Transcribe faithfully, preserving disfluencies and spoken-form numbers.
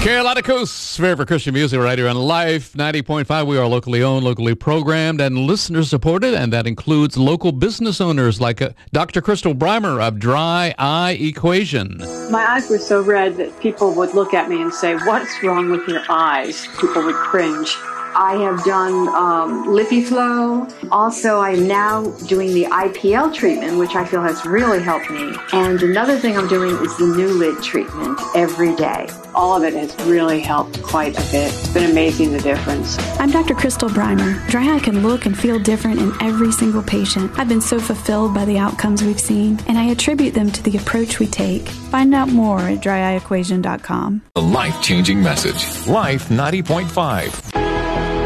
Carolina Coast's favorite Christian music right here on Life ninety point five. We are locally owned, locally programmed, and listener supported, and that includes local business owners like uh, Doctor Crystal Breimer of Dry Eye Equation. My eyes were so red that people would look at me and say, "What's wrong with your eyes?" People would cringe. I have done um, LipiFlow. Also, I'm now doing the I P L treatment, which I feel has really helped me. And another thing I'm doing is the new lid treatment every day. All of it has really helped quite a bit. It's been amazing, the difference. I'm Doctor Crystal Breimer. Dry eye can look and feel different in every single patient. I've been so fulfilled by the outcomes we've seen, and I attribute them to the approach we take. Find out more at dry eye equation dot com. A life-changing message. Life ninety point five.